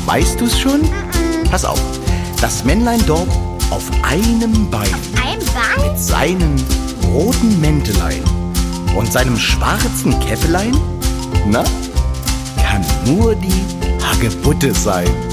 Weißt du's schon? Pass auf, das Männlein dort auf einem Bein. Ein Bein? Mit seinem roten Mäntelein und seinem schwarzen Käppelein, na, kann nur die Hagebutte sein.